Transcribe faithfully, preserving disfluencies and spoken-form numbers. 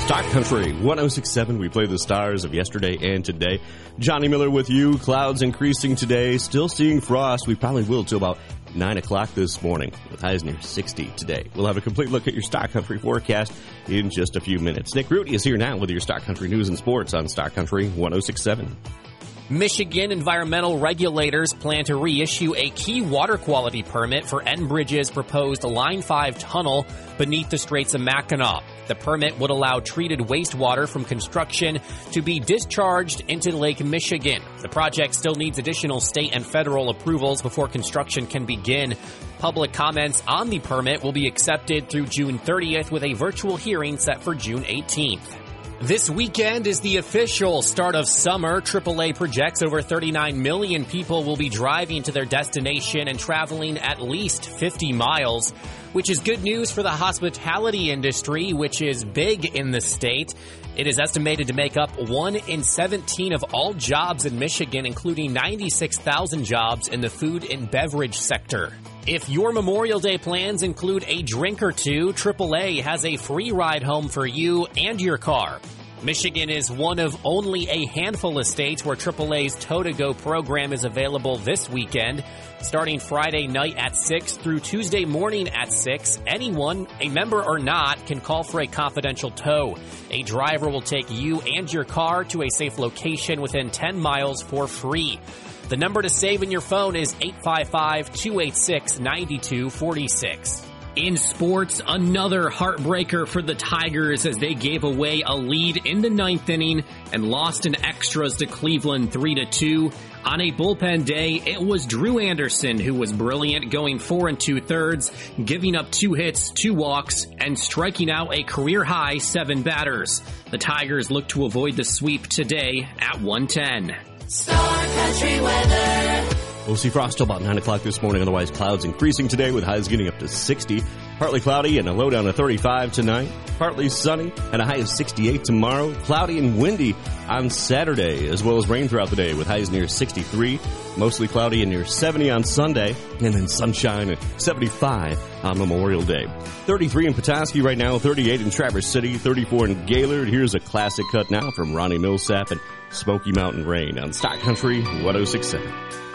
Stock Country one oh six point seven. We play the stars of yesterday and today. Johnny Miller with you. Clouds increasing today. Still seeing frost. We probably will till about nine o'clock this morning, with highs near sixty today. We'll have a complete look at your Stock Country forecast in just a few minutes. Nick Rudy is here now with your Stock Country news and sports on Stock Country one oh six point seven. Michigan environmental regulators plan to reissue a key water quality permit for Enbridge's proposed Line five tunnel beneath the Straits of Mackinac. The permit would allow treated wastewater from construction to be discharged into Lake Michigan. The project still needs additional state and federal approvals before construction can begin. Public comments on the permit will be accepted through June thirtieth, with a virtual hearing set for June eighteenth. This weekend is the official start of summer. triple A projects over thirty-nine million people will be driving to their destination and traveling at least fifty miles, which is good news for the hospitality industry, which is big in the state. It is estimated to make up one in seventeen of all jobs in Michigan, including ninety-six thousand jobs in the food and beverage sector. If your Memorial Day plans include a drink or two, triple A has a free ride home for you and your car. Michigan is one of only a handful of states where triple A's Tow to Go program is available this weekend. Starting Friday night at six through Tuesday morning at six, anyone, a member or not, can call for a confidential tow. A driver will take you and your car to a safe location within ten miles for free. The number to save in your phone is eight five five, two eight six, nine two four six. In sports, another heartbreaker for the Tigers as they gave away a lead in the ninth inning and lost in extras to Cleveland three to two. On a bullpen day, it was Drew Anderson who was brilliant, going four and two-thirds, giving up two hits, two walks, and striking out a career-high seven batters. The Tigers look to avoid the sweep today at one ten. Star Country weather. We'll see frost till about nine o'clock this morning. Otherwise, clouds increasing today with highs getting up to sixty. Partly cloudy and a low down to thirty-five tonight. Partly sunny and a high of sixty-eight tomorrow. Cloudy and windy on Saturday, as well as rain throughout the day with highs near sixty-three. Mostly cloudy and near seventy on Sunday. And then sunshine at seventy-five on Memorial Day. thirty-three in Petoskey right now. thirty-eight in Traverse City. thirty-four in Gaylord. Here's a classic cut now from Ronnie Millsap and Smoky Mountain Rain on Stock Country one oh six point seven.